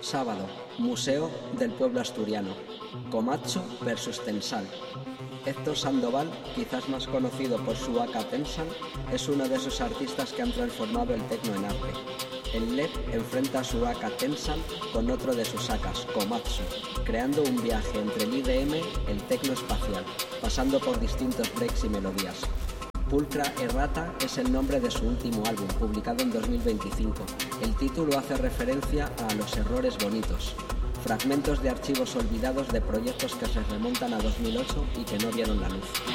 Sábado, Museo del Pueblo Asturiano. Komatsu versus Tensal. Héctor Sandoval, quizás más conocido por su aka Tensal, es uno de esos artistas que han transformado el techno en arte. El LED enfrenta a su aka Tensal con otro de sus akas, Komatsu, creando un viaje entre el IDM, el techno espacial, pasando por distintos breaks y melodías. Pulcra Errata es el nombre de su último álbum, publicado en 2025. El título hace referencia a los errores bonitos, fragmentos de archivos olvidados de proyectos que se remontan a 2008 y que no vieron la luz.